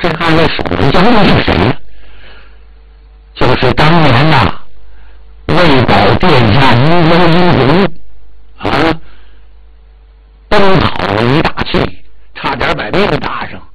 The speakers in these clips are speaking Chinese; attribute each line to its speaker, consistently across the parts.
Speaker 1: 这二位守门将军是谁呀？就是当年呐，为保殿下英雄英雄啊，奔跑为大器，差点把命搭上。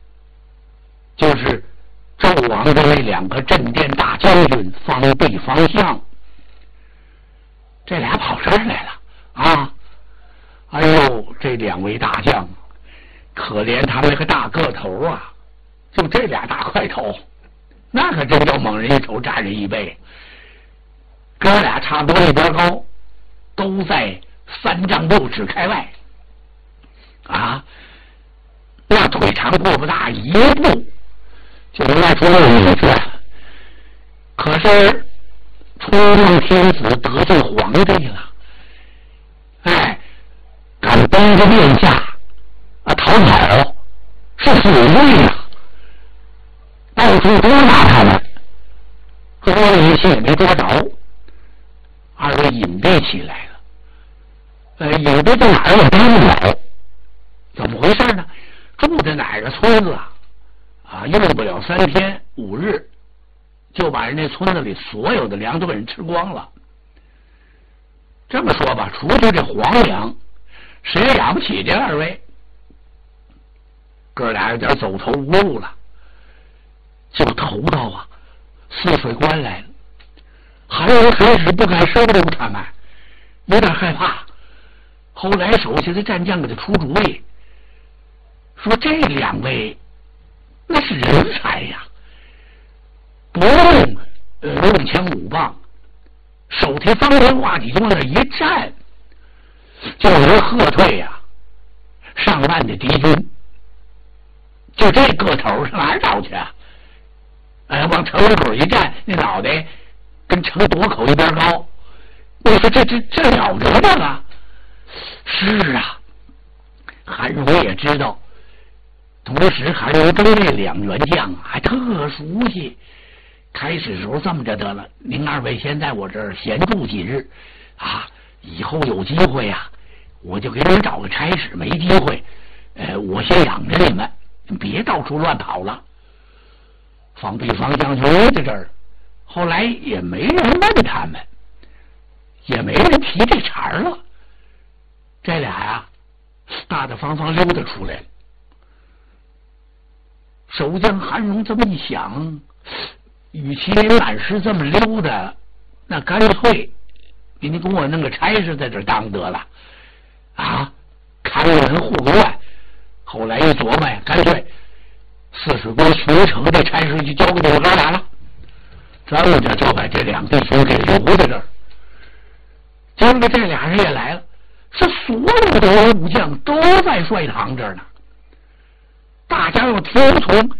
Speaker 1: 就是纣王的那两个镇殿大将军方备方向，这俩跑这儿来了啊！哎呦，这两位大将，可怜他们那个大个头啊，就这俩大块头，那可真叫猛人一头战人一背。哥俩差不多一边高，都在3丈6尺开外啊，那腿长过不大，一步就能迈出6米去。可是冲撞天子得罪皇帝了，哎，敢登着殿下啊逃跑，是死罪呀！到处捉拿他们，捉了一些也没捉着，二位隐蔽起来了。隐蔽在哪儿也帮不了，怎么回事呢？住在哪个村子啊，用不了3天5日，就把人家村子里所有的粮都给人吃光了。这么说吧，除去这皇粮，谁也养不起这二位。哥俩有点走投无路了，就投到泗水关来了。韩荣开始不敢收留他们，有点害怕。后来手下的战将给他出主意，说这两位那是人才呀，不用用枪舞棒，手提方天画戟就往那一站，就能喝退上万的敌军。就这个头上哪儿找去啊？往城门口一站，那脑袋跟城垛口一边高。我说这了得的了。是啊，韩荣也知道，同时韩荣跟这两员将还特熟悉。开始时候这么着得了，您二位先在我这儿闲住几日啊，以后有机会我就给你们找个差使，没机会我先养着你们，别到处乱跑了。方必方将军在这儿，后来也没人问他们，也没人提这茬了。这俩大大方方溜达出来了。守将韩荣这么一想，与其您满是这么溜达，那干脆您给我弄个差事在这当得了看个门护个院。后来一琢磨干脆泗水关巡城的差事就交给我哥俩了。这么着就把这两弟兄给留在这儿。今个这俩人也来了，是所有的武将都在帅堂这儿呢。大家要听从